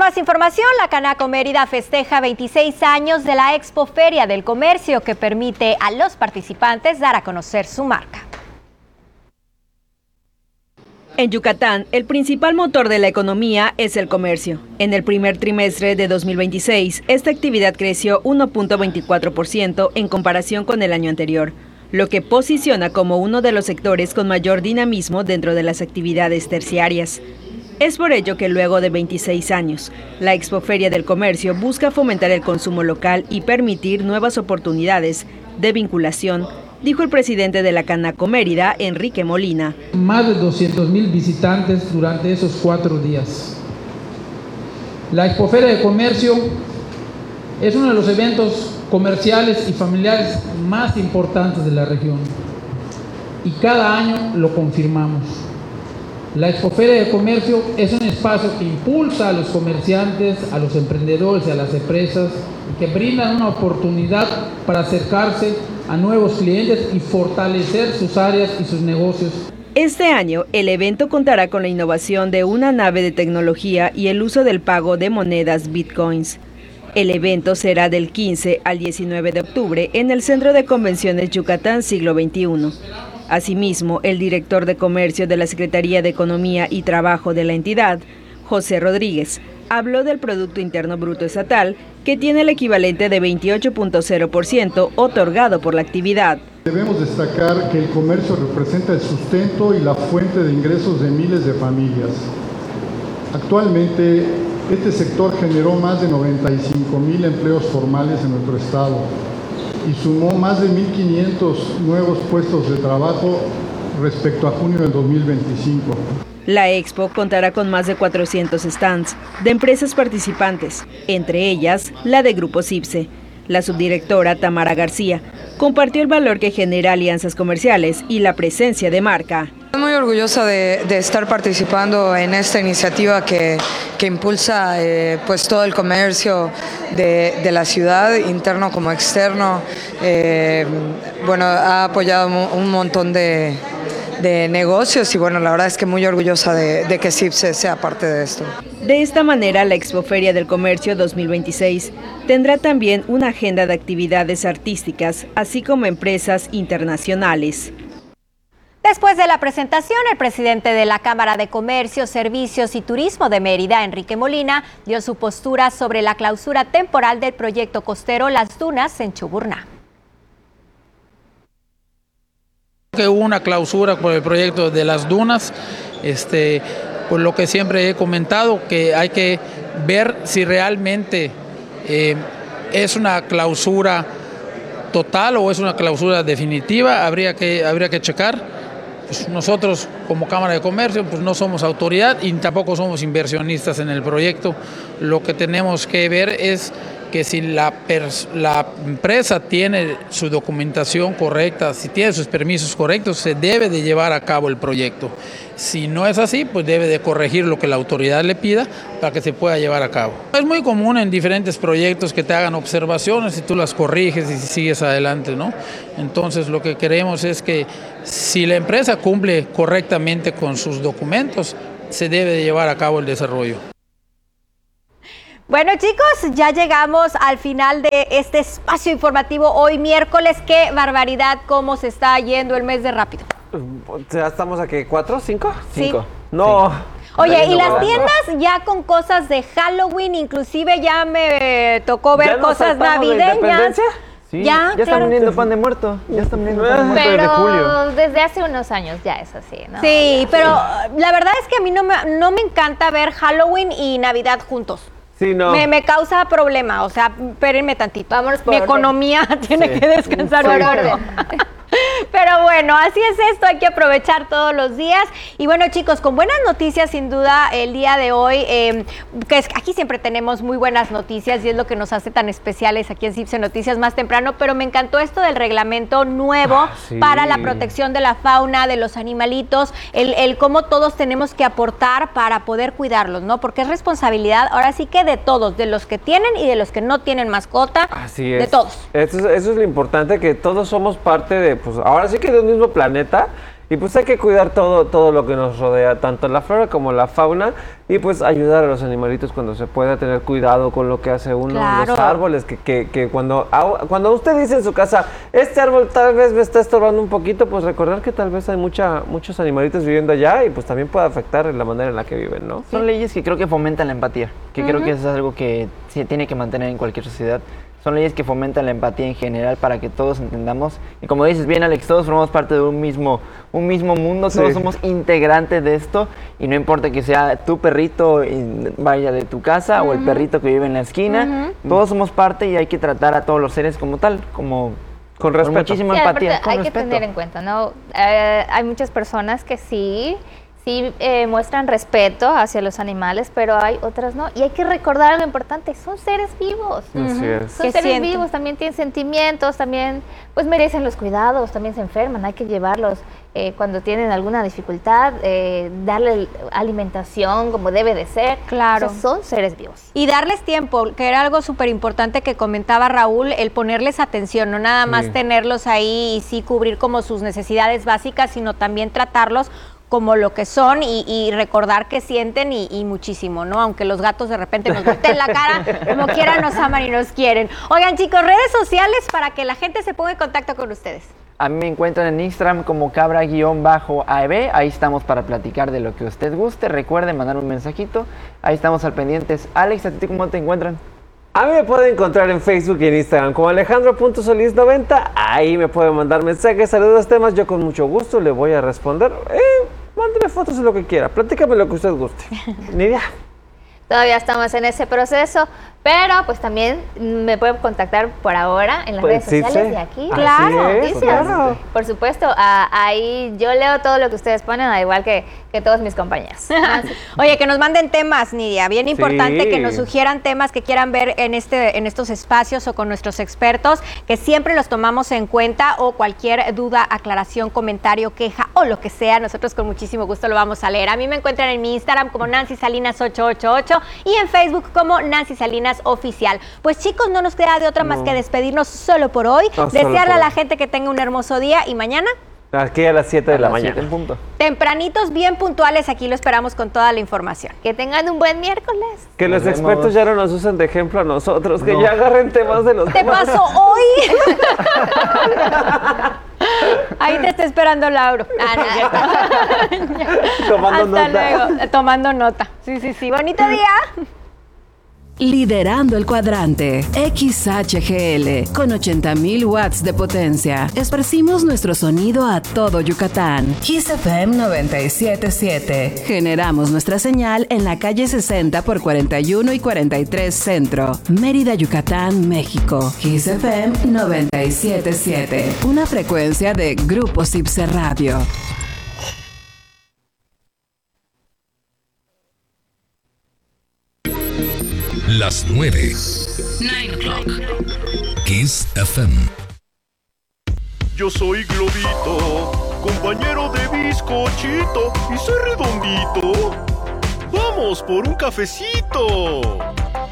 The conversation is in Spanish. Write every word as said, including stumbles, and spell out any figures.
más información, la Canaco Mérida festeja veintiséis años de la Expoferia del Comercio, que permite a los participantes dar a conocer su marca. En Yucatán, el principal motor de la economía es el comercio. En el primer trimestre de dos mil veintiséis, esta actividad creció uno punto veinticuatro por ciento en comparación con el año anterior, lo que posiciona como uno de los sectores con mayor dinamismo dentro de las actividades terciarias. Es por ello que luego de veintiséis años, la Expoferia del Comercio busca fomentar el consumo local y permitir nuevas oportunidades de vinculación, dijo el presidente de la Canaco Mérida, Enrique Molina. Más de doscientos mil visitantes durante esos cuatro días. La Expoferia del Comercio es uno de los eventos comerciales y familiares más importantes de la región, y cada año lo confirmamos. La Expoferia de Comercio es un espacio que impulsa a los comerciantes, a los emprendedores y a las empresas, y que brindan una oportunidad para acercarse a nuevos clientes y fortalecer sus áreas y sus negocios. Este año, el evento contará con la innovación de una nave de tecnología y el uso del pago de monedas Bitcoins. El evento será del quince al diecinueve de octubre en el Centro de Convenciones Yucatán Siglo veintiuno. Asimismo, el director de Comercio de la Secretaría de Economía y Trabajo de la entidad, José Rodríguez, habló del Producto Interno Bruto Estatal, que tiene el equivalente de veintiocho punto cero por ciento otorgado por la actividad. Debemos destacar que el comercio representa el sustento y la fuente de ingresos de miles de familias. Actualmente, este sector generó más de noventa y cinco mil empleos formales en nuestro estado y sumó más de mil quinientos nuevos puestos de trabajo respecto a junio del dos mil veinticinco. La Expo contará con más de cuatrocientos stands de empresas participantes, entre ellas la de Grupo Cipse. La subdirectora Tamara García compartió el valor que genera alianzas comerciales y la presencia de marca. Estoy muy orgullosa de, de estar participando en esta iniciativa que, que impulsa eh, pues todo el comercio de, de la ciudad, interno como externo. Eh, bueno, ha apoyado un montón de, de negocios y bueno, la verdad es que muy orgullosa de, de que Cipse sea parte de esto. De esta manera, la Expoferia del Comercio dos mil veintiséis tendrá también una agenda de actividades artísticas, así como empresas internacionales. Después de la presentación, el presidente de la Cámara de Comercio, Servicios y Turismo de Mérida, Enrique Molina, dio su postura sobre la clausura temporal del proyecto costero Las Dunas en Chuburná. Que hubo una clausura por el proyecto de Las Dunas, este, por lo que siempre he comentado, que hay que ver si realmente eh, es una clausura total o es una clausura definitiva, habría que, habría que checar. Pues nosotros como Cámara de Comercio pues no somos autoridad y tampoco somos inversionistas en el proyecto. Lo que tenemos que ver es que si la, la empresa tiene su documentación correcta, si tiene sus permisos correctos, se debe de llevar a cabo el proyecto. Si no es así, pues debe de corregir lo que la autoridad le pida para que se pueda llevar a cabo. Es muy común en diferentes proyectos que te hagan observaciones y tú las corriges y sigues adelante, ¿no? Entonces lo que queremos es que si la empresa cumple correctamente con sus documentos, se debe de llevar a cabo el desarrollo. Bueno, chicos, ya llegamos al final de este espacio informativo hoy miércoles. ¡Qué barbaridad cómo se está yendo el mes de rápido! ¿Ya estamos aquí? ¿Cuatro? ¿Cinco? Sí. Cinco. No. Sí. Oye, y las tiendas ya con cosas de Halloween, inclusive ya me tocó ver cosas navideñas. Sí, ya, ya claro. están vendiendo pan de muerto. Ya están vendiendo pan de muerto pero desde julio. Desde hace unos años ya es así, ¿no? Sí, pero la verdad es que a mí no me, no me encanta ver Halloween y Navidad juntos. Sí, no. Me, me causa problema, o sea, espérenme tantito. Vámonos por Mi orden. economía tiene Sí. que descansar Por un poco. orden. Pero bueno, así es esto, hay que aprovechar todos los días. Y bueno, chicos, con buenas noticias sin duda el día de hoy, eh, que es, aquí siempre tenemos muy buenas noticias y es lo que nos hace tan especiales aquí en Cipse Noticias más temprano, pero me encantó esto del reglamento nuevo Ah, sí. para la protección de la fauna, de los animalitos, el, el cómo todos tenemos que aportar para poder cuidarlos, ¿no? Porque es responsabilidad, ahora sí que de todos, de los que tienen y de los que no tienen mascota, Así es. de todos. Eso es, eso es lo importante, que todos somos parte de, pues ahora sí que de un mismo planeta Y pues hay que cuidar todo, todo lo que nos rodea, tanto la flora como la fauna, y pues ayudar a los animalitos cuando se pueda, tener cuidado con lo que hace uno, Claro. los árboles, que, que, que cuando, cuando usted dice en su casa, este árbol tal vez me está estorbando un poquito, pues recordar que tal vez hay mucha, muchos animalitos viviendo allá y pues también puede afectar la manera en la que viven, ¿no? Son leyes que creo que fomentan la empatía, que uh-huh. creo que eso es algo que se tiene que mantener en cualquier sociedad. Son leyes que fomentan la empatía en general para que todos entendamos. Y como dices bien, Alex, todos formamos parte de un mismo, un mismo mundo, todos sí. somos integrantes de esto. Y no importa que sea tu perrito vaya de tu casa uh-huh. o el perrito que vive en la esquina, uh-huh. todos somos parte y hay que tratar a todos los seres como tal, como con respeto. Con muchísima sí, empatía. Con hay respeto. que tener en cuenta, ¿no? Eh, hay muchas personas que sí... Sí, eh, muestran respeto hacia los animales, pero hay otras no. Y hay que recordar algo importante, son seres vivos. Así uh-huh. es. Son seres sienten? vivos, también tienen sentimientos, también pues merecen los cuidados, también se enferman, hay que llevarlos eh, cuando tienen alguna dificultad, eh, darle alimentación como debe de ser. Claro. O sea, son seres vivos. Y darles tiempo, que era algo súper importante que comentaba Raúl, el ponerles atención, no nada más sí. tenerlos ahí y sí cubrir como sus necesidades básicas, sino también tratarlos como lo que son y, y recordar que sienten y, y muchísimo, ¿no? Aunque los gatos de repente nos volteen la cara, como quiera nos aman y nos quieren. Oigan, chicos, redes sociales para que la gente se ponga en contacto con ustedes. A mí me encuentran en Instagram como cabra-A E B, ahí estamos para platicar de lo que usted guste. Recuerden mandar un mensajito, ahí estamos al pendientes. Alex, ¿a ti cómo te encuentran? A mí me pueden encontrar en Facebook y en Instagram como alejandro punto solis noventa. Ahí me pueden mandar mensajes, saludos, temas. Yo con mucho gusto le voy a responder. Eh, mándeme fotos de lo que quiera. Platícame lo que usted guste. Nidia. Todavía estamos en ese proceso, pero pues también me pueden contactar por ahora en las pues, redes sociales sí, de aquí. Claro, es, claro. Por supuesto, a, ahí yo leo todo lo que ustedes ponen, al igual que, que todos mis compañeros. Oye, que nos manden temas, Nidia, bien importante sí. que nos sugieran temas que quieran ver en este en estos espacios o con nuestros expertos, que siempre los tomamos en cuenta, o cualquier duda, aclaración, comentario, queja o lo que sea, nosotros con muchísimo gusto lo vamos a leer. A mí me encuentran en mi Instagram como Nancy Salinas ocho ocho ocho y en Facebook como Nancy Salinas Oficial. Pues chicos, no nos queda de otra no. más que despedirnos solo por hoy, no, desearle por a la hoy. gente que tenga un hermoso día y mañana aquí a las siete de la mañana. En punto. Tempranitos, bien puntuales, aquí lo esperamos con toda la información. Que tengan un buen miércoles. Que Nos los vemos. expertos ya no nos usen de ejemplo a nosotros, que No. ya agarren temas de los ¿Te demás. pasó hoy? Ahí te está esperando Lauro. Ah, no, Tomando Hasta nota. luego, tomando nota. Sí, sí, sí. Bonito día. Liderando el cuadrante, X H G L, con ochenta mil watts de potencia. Esparcimos nuestro sonido a todo Yucatán. Kiss F M noventa y siete punto siete. Generamos nuestra señal en la calle sesenta por cuarenta y uno y cuarenta y tres Centro, Mérida, Yucatán, México. Kiss F M noventa y siete punto siete. Una frecuencia de Grupo Cipse Radio. Las nueve. Nine o'clock. Kiss F M. Yo soy Globito, compañero de bizcochito, y soy redondito. ¡Vamos por un cafecito!